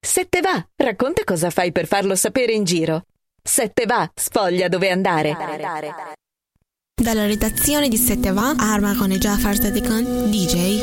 Se te va, racconta cosa fai per farlo sapere in giro. Se te va, sfoglia dove andare. Dalla redazione di Se te va, Arma con Jafar Sadikan, DJ.